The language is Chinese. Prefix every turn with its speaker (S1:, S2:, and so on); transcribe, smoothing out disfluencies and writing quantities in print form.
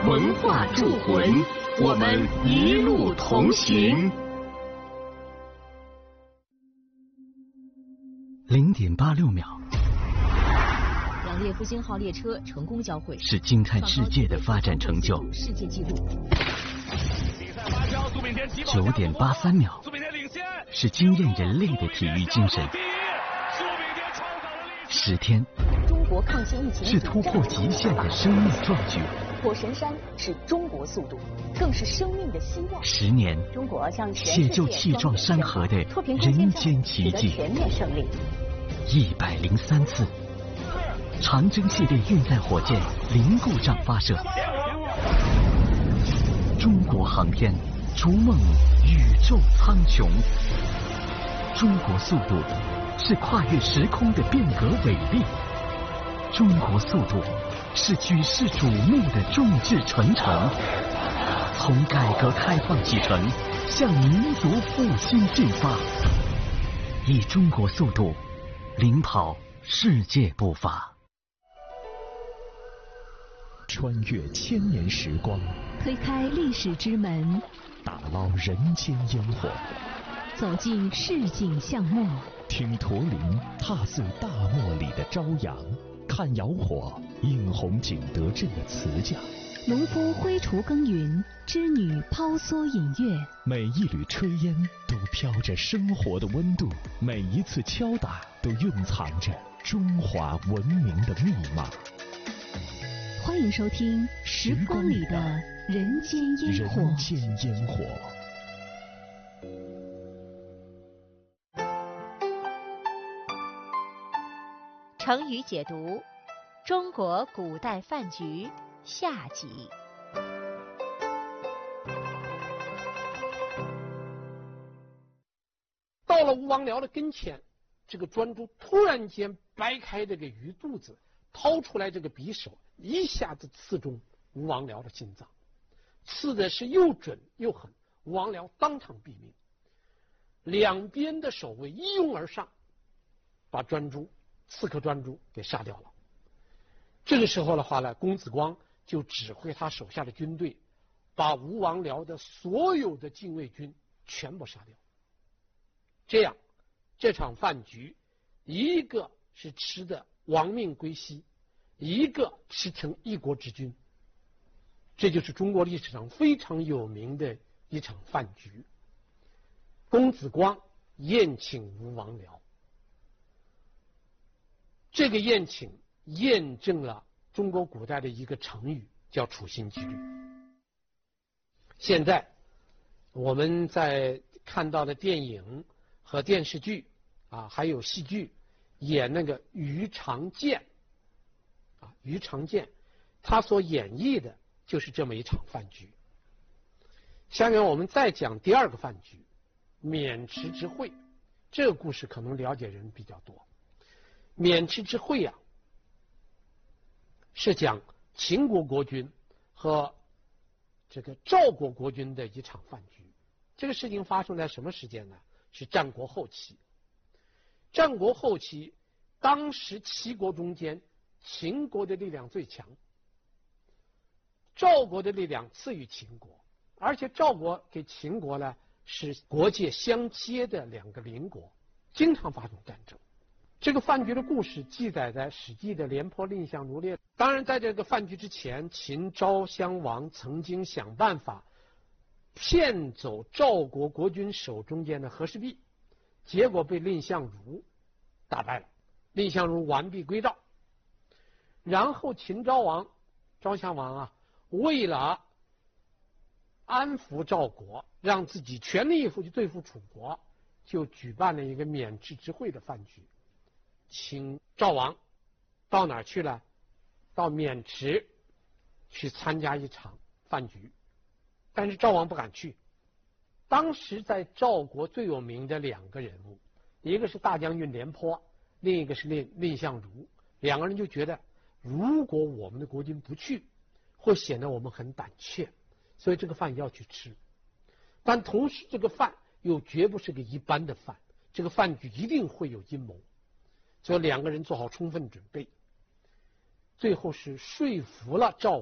S1: 文化铸魂，我们一路同行。
S2: 0.86秒，
S3: 两列复兴号列车成功交汇，
S2: 是惊叹世界的发展成就。
S3: 世界纪录。
S2: 9.83秒，是惊艳人类的体育精神。10天，
S3: 中国抗击疫情
S2: 是突破极限的生命壮举。
S3: 火神山是中国速度，更是生命的希望。
S2: 10年，
S3: 中国向全
S2: 写就气壮山河的人间奇迹。
S3: 全面胜利。
S2: 103次，长征系列运载火箭零故障发射。中国航天逐梦宇宙苍穹。中国速度是跨越时空的变革伟力。中国速度是举世瞩目的众志成城。从改革开放启程，向民族复兴进发。以中国速度领跑世界步伐。
S4: 穿越千年时光，
S5: 推开历史之门，
S4: 打捞人间烟火，
S5: 走进市井巷陌，
S4: 听驼铃踏碎大漠里的朝阳，看窑火映红景德镇的瓷匠，
S5: 农夫挥锄耕耘，织女抛梭饮月。
S4: 每一缕炊烟都飘着生活的温度，每一次敲打都蕴藏着中华文明的密码。
S5: 欢迎收听《时光里的人间烟火》。
S4: 人间烟火。
S6: 成语解读：中国古代饭局下集。
S7: 到了吴王僚的跟前，这个专诸突然间掰开这个鱼肚子，掏出来这个匕首，一下子刺中吴王僚的心脏，刺的是又准又狠，吴王僚当场毙命。两边的守卫一拥而上，把刺客专诸给杀掉了。这个时候的话呢，公子光就指挥他手下的军队，把吴王僚的所有的禁卫军全部杀掉。这样，这场饭局，一个是吃的亡命归西，一个吃成一国之君。这就是中国历史上非常有名的一场饭局。公子光宴请吴王僚，这个宴请验证了中国古代的一个成语，叫处心积虑。现在我们在看到的电影和电视剧还有戏剧，演那个于长健于长健他所演绎的就是这么一场饭局。下面我们再讲第二个饭局，渑池之会。这个故事可能了解人比较多。渑池之会是讲秦国国君和这个赵国国君的一场饭局。这个事情发生在什么时间呢？是战国后期。战国后期，当时齐国中间，秦国的力量最强，赵国的力量次于秦国，而且赵国给秦国呢是国界相接的两个邻国，经常发生战争。这个饭局的故事记载在《史记》的《廉颇蔺相如列》。当然，在这个饭局之前，秦昭襄王曾经想办法骗走赵国国君手中间的和氏璧，结果被蔺相如打败了。蔺相如完璧归赵。然后秦昭襄王为了安抚赵国，让自己全力以赴去对付楚国，就举办了一个渑池之会的饭局。请赵王到哪儿去了？到渑池去参加一场饭局，但是赵王不敢去。当时在赵国最有名的两个人物，一个是大将军廉颇，另一个是蔺相如。两个人就觉得，如果我们的国君不去，会显得我们很胆怯，所以这个饭要去吃。但同时，这个饭又绝不是个一般的饭，这个饭局一定会有阴谋。所以两个人做好充分准备，最后是说服了赵王